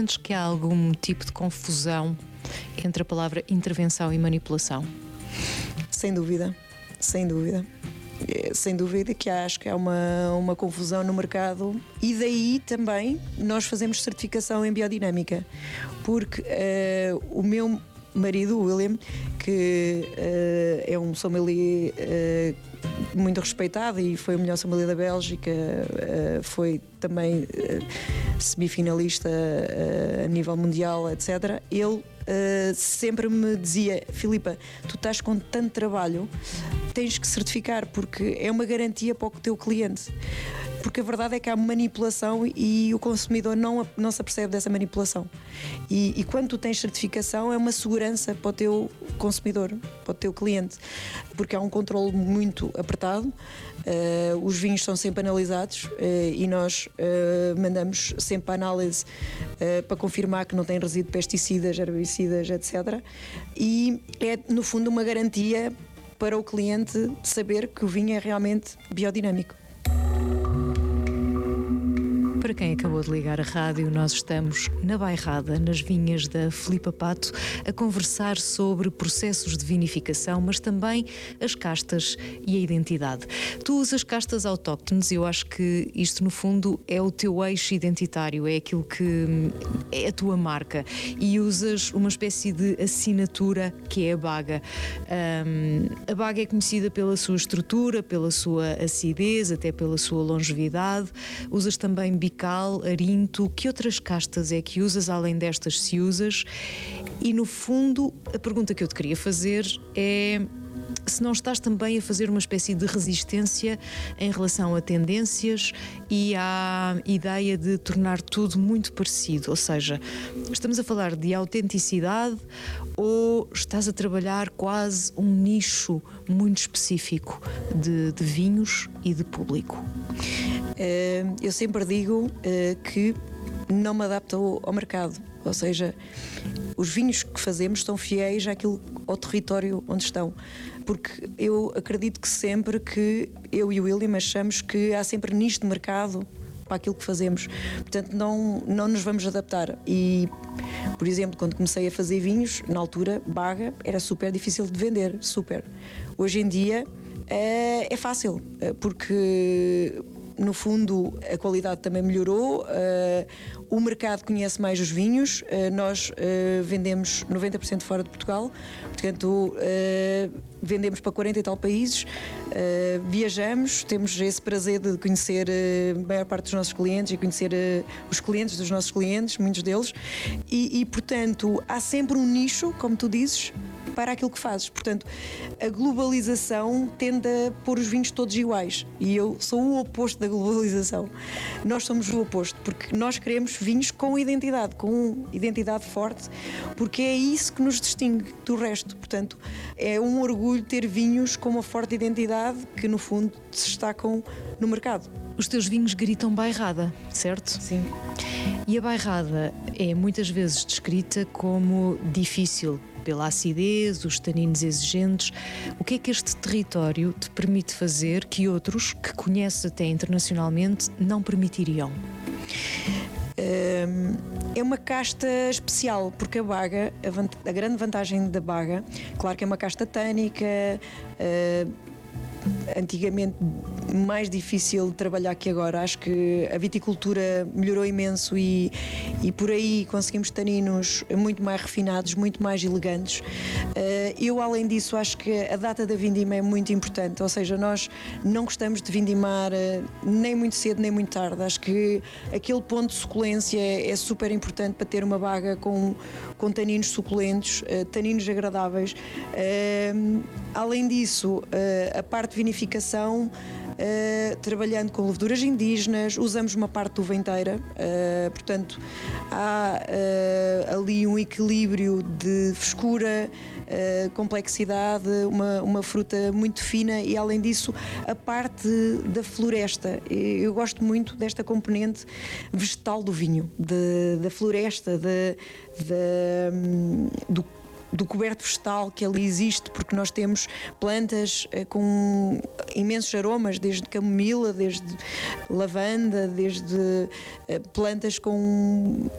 sentes que há algum tipo de confusão entre a palavra intervenção e manipulação? Sem dúvida, sem dúvida. Sem dúvida que acho que há uma confusão no mercado, e daí também nós fazemos certificação em biodinâmica, porque o meu marido, o William, que é um sommelier muito respeitado e foi o melhor sommelier da Bélgica, foi também semifinalista a nível mundial, etc. Ele sempre me dizia: Filipa, tu estás com tanto trabalho, tens que certificar, porque é uma garantia para o teu cliente. Porque a verdade é que há manipulação e o consumidor não se apercebe dessa manipulação. E quando tu tens certificação, é uma segurança para o teu consumidor, para o teu cliente, porque há um controle muito apertado. Os vinhos são sempre analisados e nós mandamos sempre a análise para confirmar que não tem resíduo de pesticidas, herbicidas, etc. E é, no fundo, uma garantia para o cliente de saber que o vinho é realmente biodinâmico. Para quem acabou de ligar a rádio, nós estamos na Bairrada, nas vinhas da Filipa Pato, a conversar sobre processos de vinificação, mas também as castas e a identidade. Tu usas castas autóctones e eu acho que isto, no fundo, é o teu eixo identitário, é aquilo que é a tua marca, e usas uma espécie de assinatura que é a baga. A baga é conhecida pela sua estrutura, pela sua acidez, até pela sua longevidade. Usas também Bical, Arinto. Que outras castas é que usas além destas, se usas? E no fundo, a pergunta que eu te queria fazer é se não estás também a fazer uma espécie de resistência em relação a tendências e à ideia de tornar tudo muito parecido. Ou seja, estamos a falar de autenticidade ou estás a trabalhar quase um nicho muito específico de vinhos e de público? Eu sempre digo que não me adapto ao mercado, ou seja, os vinhos que fazemos estão fiéis ao território onde estão, porque eu acredito que sempre que eu e o William achamos que há sempre nicho de mercado para aquilo que fazemos, portanto não nos vamos adaptar. E, por exemplo, quando comecei a fazer vinhos, na altura, baga era super difícil de vender, super. Hoje em dia é fácil, porque no fundo a qualidade também melhorou, o mercado conhece mais os vinhos, nós vendemos 90% fora de Portugal, portanto vendemos para 40 e tal países, viajamos, temos esse prazer de conhecer a maior parte dos nossos clientes e conhecer os clientes dos nossos clientes, muitos deles, e portanto há sempre um nicho, como tu dizes, para aquilo que fazes. Portanto, a globalização tende a pôr os vinhos todos iguais, e eu sou o oposto da globalização. Nós somos o oposto, porque nós queremos vinhos com identidade forte, porque é isso que nos distingue do resto. Portanto, é um orgulho ter vinhos com uma forte identidade que, no fundo, se destacam no mercado. Os teus vinhos gritam bairrada, certo? Sim. E a bairrada é muitas vezes descrita como difícil, pela acidez, os taninos exigentes. O que é que este território te permite fazer que outros, que conheces até internacionalmente, não permitiriam? É uma casta especial, porque a baga, a grande vantagem da baga, claro que é uma casta tânica, antigamente mais difícil de trabalhar que agora. Acho que a viticultura melhorou imenso e por aí conseguimos taninos muito mais refinados, muito mais elegantes. Eu, além disso, acho que a data da vindima é muito importante, ou seja, nós não gostamos de vindimar nem muito cedo nem muito tarde. Acho que aquele ponto de suculência é super importante para ter uma baga com taninos suculentos, taninos agradáveis. Além disso, a parte de vinificação, trabalhando com leveduras indígenas, usamos uma parte de uva inteira, portanto há ali um equilíbrio de frescura, complexidade, uma fruta muito fina, e além disso a parte da floresta. Eu gosto muito desta componente vegetal do vinho, da floresta, do coberto vegetal que ali existe, porque nós temos plantas com imensos aromas, desde camomila, desde lavanda, desde plantas com